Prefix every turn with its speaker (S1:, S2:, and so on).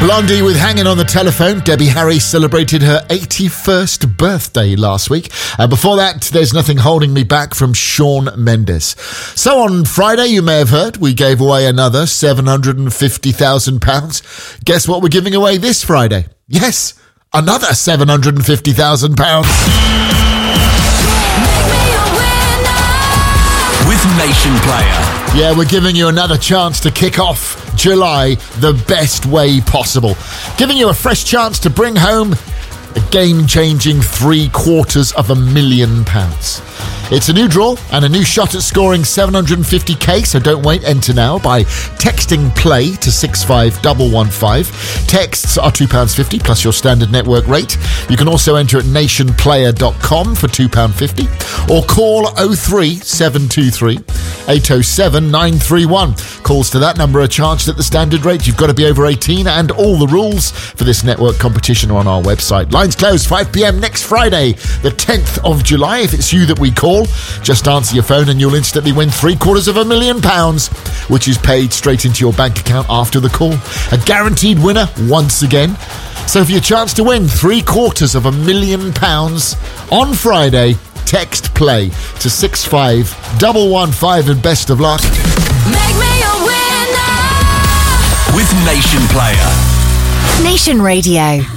S1: Blondie with Hanging on the Telephone. Debbie Harry celebrated her 81st birthday last week. Before that, There's Nothing Holding Me Back from Shawn Mendes. So on Friday, you may have heard, we gave away another £750,000. Guess what we're giving away this Friday? Yes, another £750,000.
S2: With Nation Player.
S1: Yeah, we're giving you another chance to kick off July the best way possible. Giving you a fresh chance to bring home a game-changing £750,000. It's a new draw and a new shot at scoring 750k, so don't wait. Enter now by texting play to 65115. Texts are £2.50 plus your standard network rate. You can also enter at nationplayer.com for £2.50 or call 03723 807 931. Calls to that number are charged at the standard rate. You've got to be over 18, and all the rules for this network competition are on our website. Lines closed 5 p.m. next Friday, the 10th of July. If it's you that we call, just answer your phone and you'll instantly win £750,000, which is paid straight into your bank account after the call. A guaranteed winner once again. So for your chance to win £750,000 on Friday, text play to 65115 and best of luck.
S3: Make me a winner
S2: with Nation Player.
S3: Nation Radio.